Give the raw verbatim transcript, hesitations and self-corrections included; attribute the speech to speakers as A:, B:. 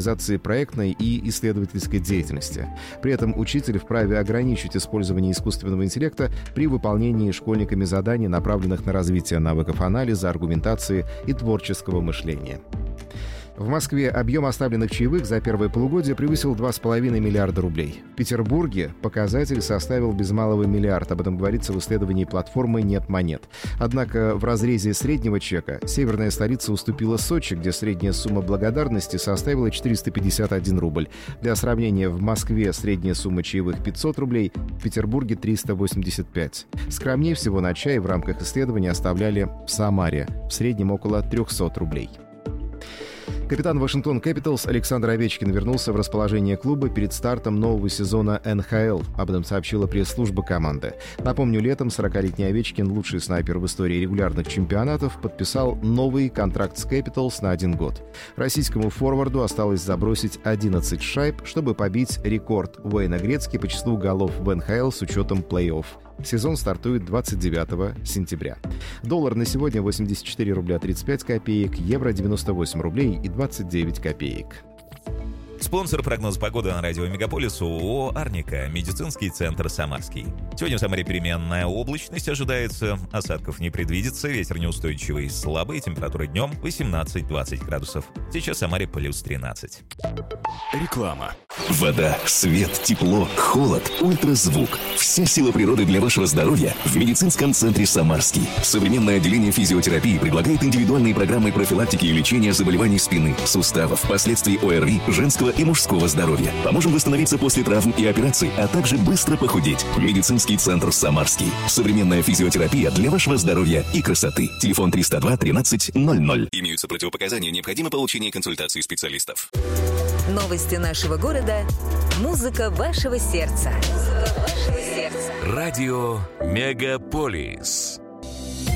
A: реализации проектной и исследовательской деятельности. При этом учитель вправе ограничить использование искусственного интеллекта при выполнении школьниками заданий, направленных на развитие навыков анализа, аргументации и творческого мышления. В Москве объем оставленных чаевых за первое полугодие превысил два с половиной миллиарда рублей. В Петербурге показатель составил без малого миллиард. Об этом говорится в исследовании платформы «Нет монет». Однако в разрезе среднего чека северная столица уступила Сочи, где средняя сумма благодарности составила четыреста пятьдесят один рубль. Для сравнения, в Москве средняя сумма чаевых пятьсот рублей, в Петербурге триста восемьдесят пять. Скромнее всего на чай в рамках исследования оставляли в Самаре, в среднем около триста рублей. Капитан Вашингтон Кэпиталс Александр Овечкин вернулся в расположение клуба перед стартом нового сезона эн ха эл. Об этом сообщила пресс-служба команды. Напомню, летом сорокалетний Овечкин, лучший снайпер в истории регулярных чемпионатов, подписал новый контракт с Кэпиталс на один год. Российскому форварду осталось забросить одиннадцать шайб, чтобы побить рекорд Уэйна Грецки по числу голов в эн ха эл с учетом плей-офф. Сезон стартует двадцать девятого сентября. Доллар на сегодня восемьдесят четыре рубля тридцать пять копеек, евро девяносто восемь рублей и двадцать девять копеек.
B: Спонсор прогноза погоды на радио Мегаполис ООО «Арника», медицинский центр «Самарский». Сегодня в Самаре переменная облачность ожидается, осадков не предвидится, ветер неустойчивый, слабый, температура днем восемнадцать-двадцать градусов. Сейчас в Самаре плюс тринадцать.
C: Реклама. Вода, свет, тепло, холод, ультразвук. Вся сила природы для вашего здоровья в медицинском центре «Самарский». Современное отделение физиотерапии предлагает индивидуальные программы профилактики и лечения заболеваний спины, суставов, последствий о эр ви, женского и мужского здоровья. Поможем восстановиться после травм и операций, а также быстро похудеть. Медицинский центр «Самарский». Современная физиотерапия для вашего здоровья и красоты. Телефон триста два тринадцать ноль ноль. Имеются противопоказания, необходимо получение консультации специалистов.
D: Новости нашего города. Музыка вашего сердца. Музыка вашего сердца.
E: Радио Мегаполис.